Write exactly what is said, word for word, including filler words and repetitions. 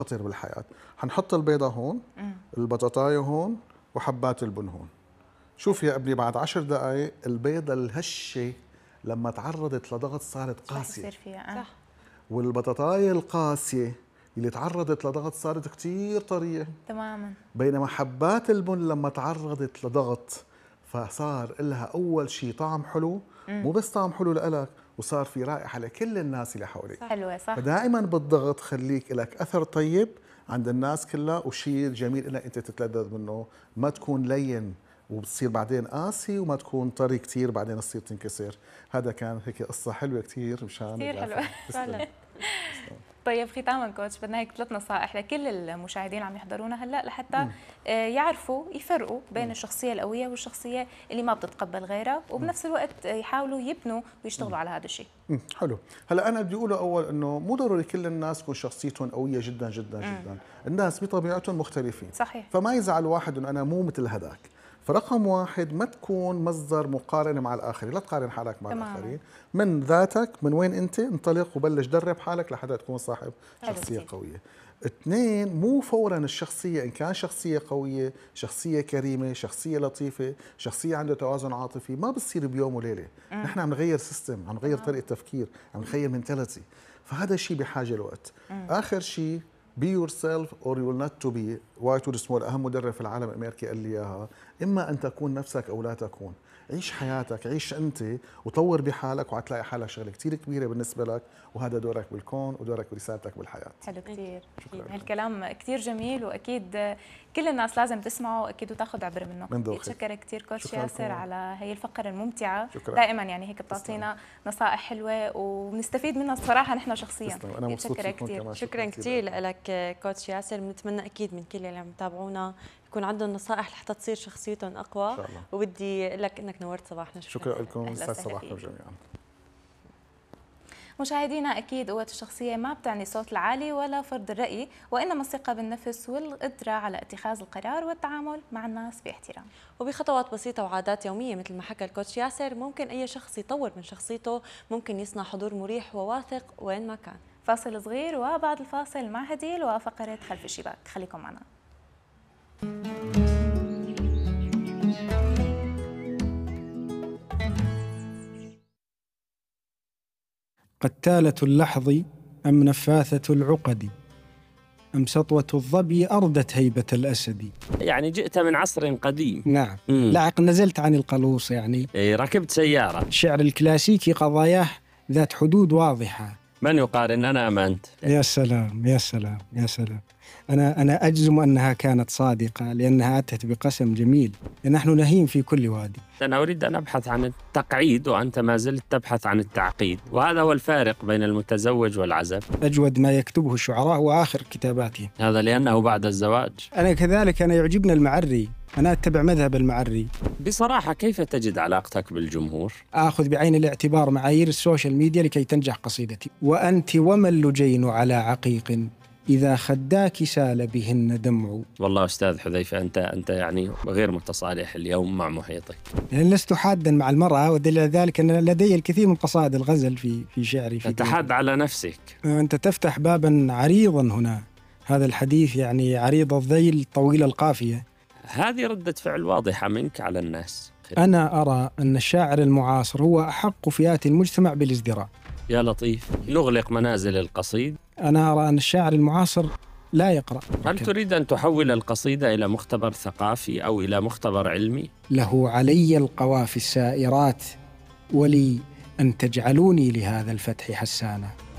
خطير بالحياة. حنحط البيضة هون، البطاطاية هون، وحبات البن هون. شوف يا ابني بعد عشر دقائق البيضة الهشة لما تعرضت لضغط صارت قاسية. يصير فيها. صح. والبطاطاية القاسية اللي تعرضت لضغط صارت كتير طرية تماما. بينما حبات البن لما تعرضت لضغط فصار لها أول شيء طعم حلو، مو بس طعم حلو لإلك، وصار في رائحة لكل الناس اللي حواليك. حلوة. صح. فدائما بالضغط خليك لك أثر طيب عند الناس كلها، وشيء جميل إنك أنت تتلذذ منه، ما تكون لين وبتصير بعدين قاسي، وما تكون طري كتير بعدين تصير تنكسر. هذا كان هيك قصة حلوة كتير مشان كثير حلوة فعلا. طيب ختاما كوتش، بدنا هيك ثلاث نصائح لكل المشاهدين اللي عم يحضرونا هلا لحتى مم. يعرفوا يفرقوا بين مم. الشخصيه القويه والشخصيه اللي ما بتتقبل غيرها، وبنفس الوقت يحاولوا يبنوا ويشتغلوا مم. على هذا الشيء. حلو. هلا انا بدي اقوله اول انه مو ضروري كل الناس تكون شخصيتهم قويه جدا جدا مم. جدا، الناس بطبيعتهم مختلفين. صحيح. فما يزعل واحد انه انا مو مثل هذاك. فرقم واحد، ما تكون مصدر مقارنه مع الاخرين، لا تقارن حالك مع تمام. الاخرين، من ذاتك، من وين انت انطلق وبلش درب حالك لحتى تكون صاحب شخصيه قويه. اثنين، مو فورا الشخصيه، ان كان شخصيه قويه، شخصيه كريمه، شخصيه لطيفه، شخصيه عنده توازن عاطفي، ما بتصير بيوم وليله. مم. نحن عم نغير سيستم، عم نغير طريقه تفكير، عم نغير منتاليتي، فهذا الشيء بحاجه لوقت. مم. اخر شيء، be yourself or you will not to be. وايت وود سمول اهم مدرب في العالم الامريكي قال لي اياها، اما ان تكون نفسك او لا تكون. عيش حياتك، عيش انت، وطور بحالك، وحتلاقي حالك شغله كثير كبيره بالنسبه لك، وهذا دورك بالكون ودورك برسالتك بالحياه. حلو كثير. هالكلام كثير جميل، واكيد كل الناس لازم تسمعه اكيد وتاخذ عبره منه. بتشكرك كثير كوتش ياسر على هي الفقره الممتعه. شكرا. دائما يعني هيك بتعطينا نصائح حلوه وبنستفيد منها الصراحه نحن شخصيا. انا مبسوط كثير. شكرا كثير لك كوتش ياسر. بنتمنى اكيد من كل اللي عم يتابعونا يكون عندهم نصائح لحتى تصير شخصيتهم اقوى. وبدي لك انك نورت صباحنا. شكرا لكم، يسعد صباحكم جميعا. مشاهدينا، أكيد قوة الشخصية ما بتعني الصوت العالي ولا فرض الرأي، وإنما الثقة بالنفس والقدرة على اتخاذ القرار والتعامل مع الناس باحترام. وبخطوات بسيطة وعادات يومية مثل ما حكى الكوتش ياسر، ممكن أي شخص يطور من شخصيته، ممكن يصنع حضور مريح وواثق وين ما كان. فاصل صغير، وبعد الفاصل مع هديل وفقرة خلف الشباك، خليكم معنا. قتالة اللحظ أم نفاثة العقد، أم سطوة الظبي أردت هيبة الأسد. يعني جئت من عصر قديم. نعم. لاحق نزلت عن القلوص يعني. إيه، ركبت سيارة. الشعر الكلاسيكي قضاياه ذات حدود واضحة. من يقارن أنا أم أنت؟ يا سلام يا سلام يا سلام. أنا أنا أجزم أنها كانت صادقة، لأنها أتت بقسم جميل. نحن نهيم في كل وادي. أنا أريد أن أبحث عن التقعيد، وأنت ما زلت تبحث عن التعقيد، وهذا هو الفارق بين المتزوج والعزب. أجود ما يكتبه الشعراء وآخر كتاباتهم. هذا لأنه بعد الزواج. أنا كذلك، أنا يعجبني المعري، أنا أتبع مذهب المعري. بصراحة، كيف تجد علاقتك بالجمهور؟ آخذ بعين الاعتبار معايير السوشيال ميديا لكي تنجح قصيدتي. وأنت وما اللجين على عقيق، إذا خداك سال بهن دمع. والله أستاذ حذيفة، أنت أنت يعني غير متصالح اليوم مع محيطك. يعني لست حادا مع المرأة، ودليل ذلك أن لدي الكثير من قصائد الغزل في في شعري. في أنت حاد على نفسك. أنت تفتح بابا عريضا هنا. هذا الحديث يعني عريض الذيل طويل القافية. هذه ردة فعل واضحة منك على الناس. أنا أرى أن الشاعر المعاصر هو أحق فئات المجتمع بالازدراء. يا لطيف، نغلق منازل القصيد. أنا أرى أن الشاعر المعاصر لا يقرأ. هل تريد أن تحول القصيدة إلى مختبر ثقافي أو إلى مختبر علمي؟ له علي القوافي السائرات، ولي أن تجعلوني لهذا الفتح حسانا.